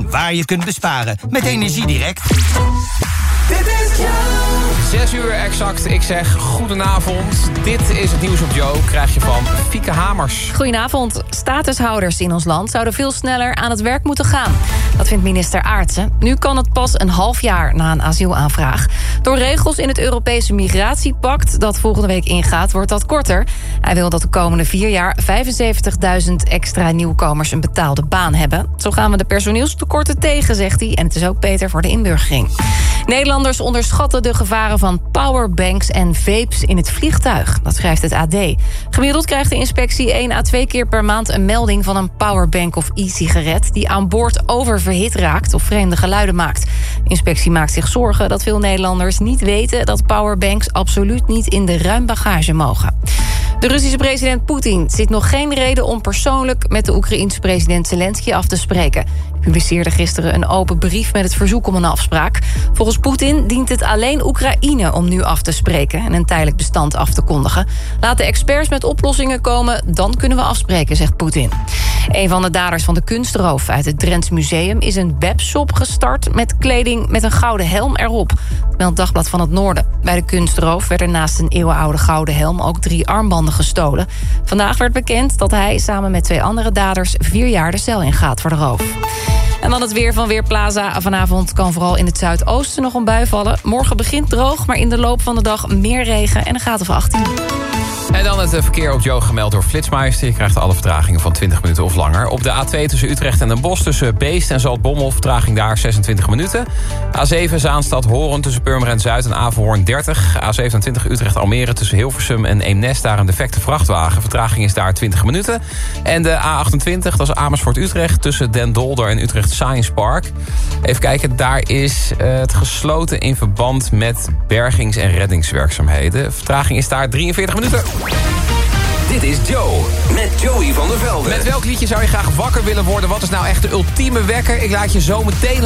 zien waar je kunt besparen met Energiedirect. Dit is Joe. 6 uur exact. Ik zeg goedenavond. Dit is het nieuws op Joe. Krijg je van Fieke Hamers. Goedenavond. Statushouders in ons land zouden veel sneller aan het werk moeten gaan. Dat vindt minister Aartsen. Nu kan het pas een half jaar na een asielaanvraag. Door regels in het Europese migratiepact dat volgende week ingaat, wordt dat korter. Hij wil dat de komende 4 jaar 75.000 extra nieuwkomers een betaalde baan hebben. Zo gaan we de personeelstekorten tegen, zegt hij. En het is ook beter voor de inburgering. Nederlanders onderschatten de gevaren van powerbanks en vapes in het vliegtuig. Dat schrijft het AD. Gemiddeld krijgt de inspectie 1 à 2 keer per maand een melding van een powerbank of e-sigaret die aan boord oververhit raakt of vreemde geluiden maakt. De inspectie maakt zich zorgen dat veel Nederlanders niet weten dat powerbanks absoluut niet in de ruim bagage mogen. De Russische president Poetin ziet nog geen reden om persoonlijk met de Oekraïense president Zelensky af te spreken. Hij publiceerde gisteren een open brief met het verzoek om een afspraak. Volgens Poetin dient het alleen Oekraïne om nu af te spreken en een tijdelijk bestand af te kondigen. Laat de experts met oplossingen komen, dan kunnen we afspreken, zegt Poetin. Een van de daders van de kunstroof uit het Drents Museum is een webshop gestart met kleding met een gouden helm erop. Dat meldt Dagblad van het Noorden. Bij de kunstroof werden naast een eeuwenoude gouden helm ook 3 armbanden gestolen. Vandaag werd bekend dat hij samen met 2 andere daders 4 jaar de cel ingaat voor de roof. En dan het weer van Weerplaza. Vanavond kan vooral in het zuidoosten nog een bui vallen. Morgen begint droog, maar in de loop van de dag meer regen en een graad of 18. En dan het verkeer op Joe gemeld door Flitsmeister. Je krijgt alle vertragingen van 20 minuten of langer. Op de A2 tussen Utrecht en Den Bosch tussen Beest en Zaltbommel. Vertraging daar 26 minuten. A7 Zaanstad-Hoorn tussen Purmerend Zuid en Averhoorn 30. A27 Utrecht-Almere tussen Hilversum en Eemnes. Daar een defecte vrachtwagen. Vertraging is daar 20 minuten. En de A28, dat is Amersfoort-Utrecht tussen Den Dolder en Utrecht Science Park. Even kijken, daar is het gesloten in verband met bergings- en reddingswerkzaamheden. Vertraging is daar 43 minuten. Dit is Joe met Joey van der Velde. Met welk liedje zou je graag wakker willen worden? Wat is nou echt de ultieme wekker? Ik laat je zo meteen